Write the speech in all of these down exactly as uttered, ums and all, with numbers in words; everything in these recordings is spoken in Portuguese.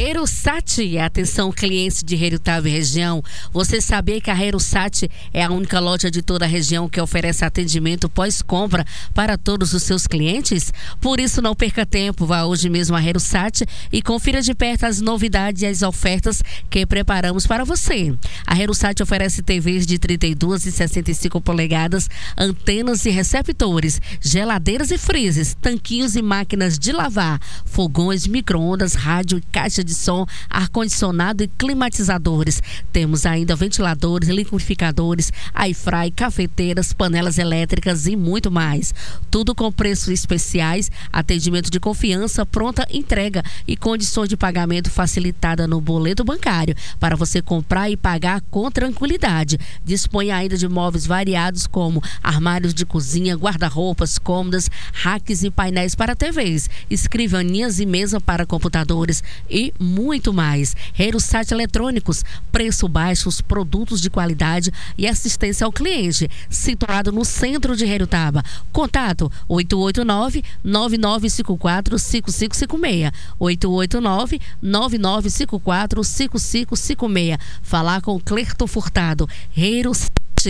Herusat, atenção clientes de Herutaba e região, você sabia que a Herusat é a única loja de toda a região que oferece atendimento pós-compra para todos os seus clientes? Por isso não perca tempo, vá hoje mesmo a Herusat e confira de perto as novidades e as ofertas que preparamos para você. A Herusat oferece T Vs de trinta e duas e sessenta e cinco polegadas, antenas e receptores, geladeiras e freezers, tanquinhos e máquinas de lavar, fogões, micro-ondas, rádio e caixa de som, ar-condicionado e climatizadores. Temos ainda ventiladores, liquidificadores, air-fry, cafeteiras, panelas elétricas e muito mais. Tudo com preços especiais, atendimento de confiança, pronta entrega e condições de pagamento facilitada no boleto bancário para você comprar e pagar com tranquilidade. Dispõe ainda de móveis variados como armários de cozinha, guarda-roupas, cômodas, racks e painéis para T Vs, escrivaninhas e mesa para computadores e muito mais. Herusat Eletrônicos, preço baixo, produtos de qualidade e assistência ao cliente, situado no centro de Herutaba. Contato oito oito nove, nove nove cinco quatro, cinco cinco cinco seis, oito oito nove, nove nove cinco quatro, cinco cinco cinco seis. Falar com Clerto Furtado. Herusat.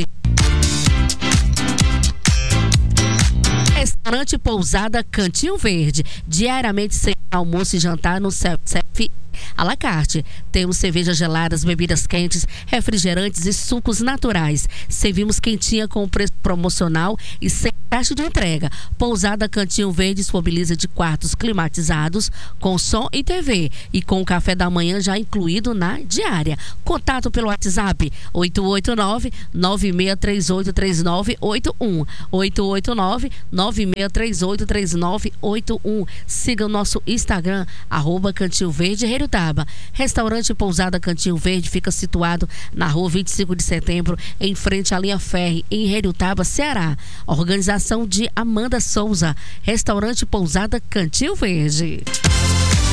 Restaurante Pousada Cantinho Verde, diariamente sem almoço e jantar no self-service à la carte. Temos cervejas geladas, bebidas quentes, refrigerantes e sucos naturais. Servimos quentinha com preço promocional e sem taxa de entrega. Pousada Cantinho Verde disponibiliza de quartos climatizados, com som e T V e com o café da manhã já incluído na diária. Contato pelo WhatsApp oito oito nove, nove seis três oito, três nove oito um, oito oito nove, nove seis três oito, três nove oito um. Siga o nosso Instagram, arroba Cantinho Verde Herutaba. Restaurante Pousada Cantinho Verde fica situado na rua vinte e cinco de setembro, em frente à linha Ferry, em Herutaba, Ceará. Organização de Amanda Souza. Restaurante Pousada Cantinho Verde.